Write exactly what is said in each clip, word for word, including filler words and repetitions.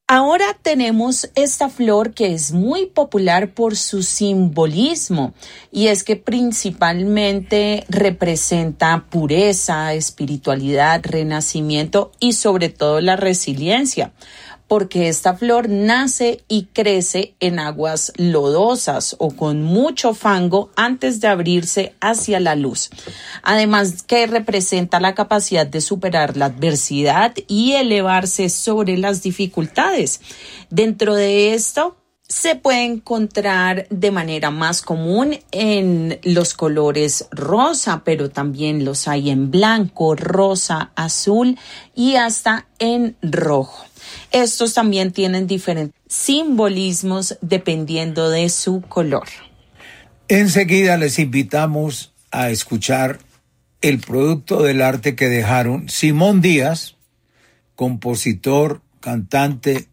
Ahora tenemos esta flor que es muy popular por su simbolismo y es que principalmente representa pureza, espiritualidad, renacimiento y sobre todo la resiliencia, porque esta flor nace y crece en aguas lodosas o con mucho fango antes de abrirse hacia la luz. Además que representa la capacidad de superar la adversidad y elevarse sobre las dificultades. Dentro de esto se puede encontrar de manera más común en los colores rosa, pero también los hay en blanco, rosa, azul y hasta en rojo. Estos también tienen diferentes simbolismos dependiendo de su color. Enseguida les invitamos a escuchar el producto del arte que dejaron Simón Díaz, compositor, cantante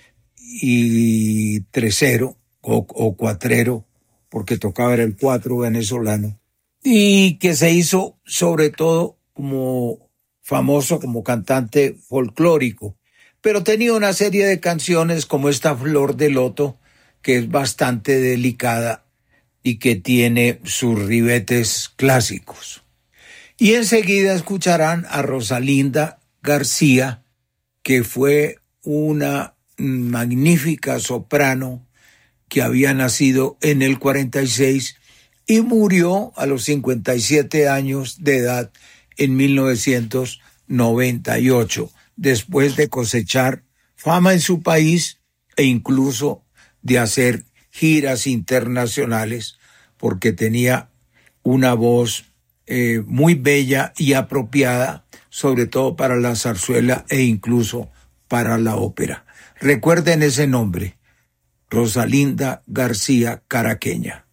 y trecero o, o cuatrero, porque tocaba era el cuatro venezolano, y que se hizo sobre todo como famoso como cantante folclórico. Pero tenía una serie de canciones como esta Flor de Loto, que es bastante delicada y que tiene sus ribetes clásicos. Y enseguida escucharán a Rosalinda García, que fue una magnífica soprano que había nacido en el cuarenta y seis y murió a los cincuenta y siete años de edad en mil novecientos noventa y ocho. Después de cosechar fama en su país e incluso de hacer giras internacionales, porque tenía una voz eh, muy bella y apropiada, sobre todo para la zarzuela e incluso para la ópera. Recuerden ese nombre, Rosalinda García Caraqueña.